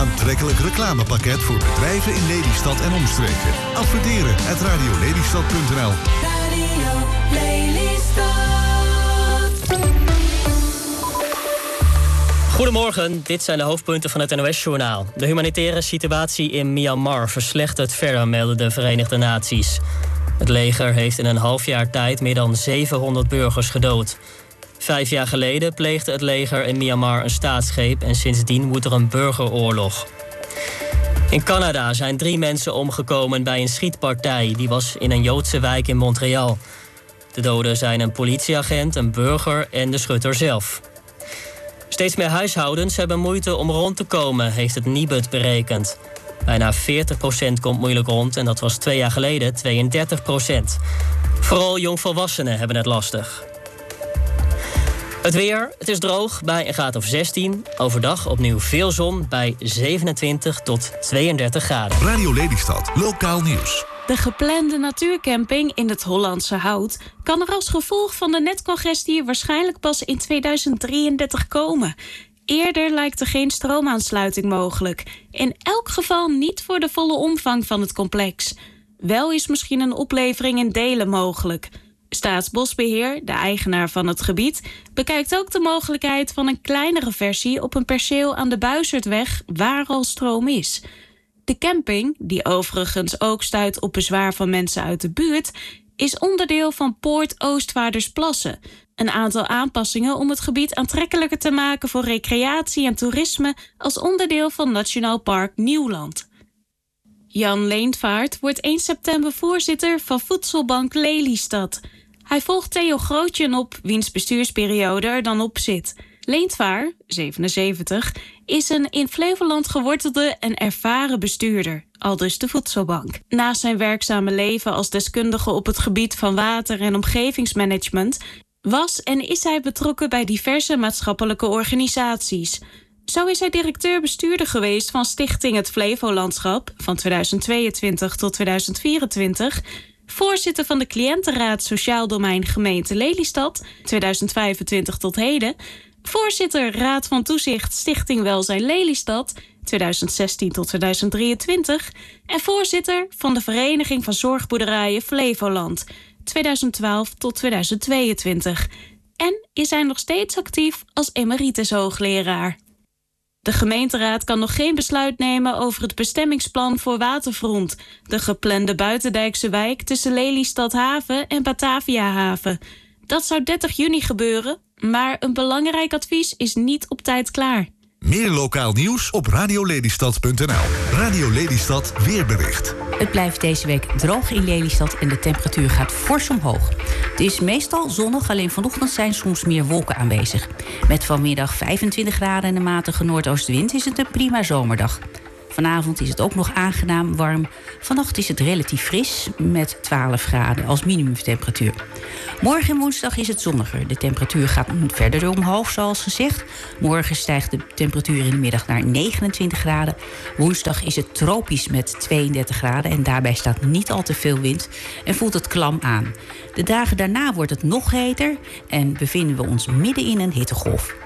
aantrekkelijk reclamepakket voor bedrijven in Lelystad en omstreken. Adverteren @radiolelystad.nl. Radio Lelystad. Goedemorgen, dit zijn de hoofdpunten van het NOS-journaal. De humanitaire situatie in Myanmar verslechtert verder, melden de Verenigde Naties. Het leger heeft in een half jaar tijd meer dan 700 burgers gedood. 5 jaar geleden pleegde het leger in Myanmar een staatsgreep en sindsdien woedt er een burgeroorlog. In Canada zijn 3 mensen omgekomen bij een schietpartij. Die was in een Joodse wijk in Montreal. De doden zijn een politieagent, een burger en de schutter zelf. Steeds meer huishoudens hebben moeite om rond te komen, heeft het Nibud berekend. Bijna 40% komt moeilijk rond en dat was 2 jaar geleden 32%. Vooral jongvolwassenen hebben het lastig. Het weer, het is droog bij een graad of 16. Overdag opnieuw veel zon bij 27 tot 32 graden. Radio Lelystad, lokaal nieuws. De geplande natuurcamping in het Hollandse Hout kan er als gevolg van de netcongestie waarschijnlijk pas in 2033 komen. Eerder lijkt er geen stroomaansluiting mogelijk. In elk geval niet voor de volle omvang van het complex. Wel is misschien een oplevering in delen mogelijk. Staatsbosbeheer, de eigenaar van het gebied, bekijkt ook de mogelijkheid van een kleinere versie op een perceel aan de Buizertweg waar al stroom is. De camping, die overigens ook stuit op bezwaar van mensen uit de buurt, is onderdeel van Poort Oostvaardersplassen. Een aantal aanpassingen om het gebied aantrekkelijker te maken voor recreatie en toerisme als onderdeel van Nationaal Park Nieuwland. Jan Leentvaart wordt 1 september voorzitter van Voedselbank Lelystad. Hij volgt Theo Grootjen op, wiens bestuursperiode er dan op zit. Leentvaart, 77, is een in Flevoland gewortelde en ervaren bestuurder, aldus de Voedselbank. Naast zijn werkzame leven als deskundige op het gebied van water- en omgevingsmanagement was en is hij betrokken bij diverse maatschappelijke organisaties. Zo is hij directeur-bestuurder geweest van Stichting Het Flevolandschap van 2022 tot 2024, voorzitter van de Cliëntenraad Sociaal Domein Gemeente Lelystad 2025 tot heden, voorzitter Raad van Toezicht Stichting Welzijn Lelystad 2016 tot 2023 en voorzitter van de Vereniging van Zorgboerderijen Flevoland 2012 tot 2022. En is hij nog steeds actief als emeritus hoogleraar. De gemeenteraad kan nog geen besluit nemen over het bestemmingsplan voor Waterfront, de geplande buitendijkse wijk tussen Lelystad Haven en Batavia Haven. Dat zou 30 juni gebeuren, maar een belangrijk advies is niet op tijd klaar. Meer lokaal nieuws op radiolelystad.nl. Radio Lelystad weerbericht. Het blijft deze week droog in Lelystad en de temperatuur gaat fors omhoog. Het is meestal zonnig, alleen vanochtend zijn soms meer wolken aanwezig. Met vanmiddag 25 graden en een matige noordoostenwind is het een prima zomerdag. Vanavond is het ook nog aangenaam warm. Vannacht is het relatief fris met 12 graden als minimumtemperatuur. Morgen en woensdag is het zonniger. De temperatuur gaat verder omhoog, zoals gezegd. Morgen stijgt de temperatuur in de middag naar 29 graden. Woensdag is het tropisch met 32 graden en daarbij staat niet al te veel wind en voelt het klam aan. De dagen daarna wordt het nog heter en bevinden we ons midden in een hittegolf.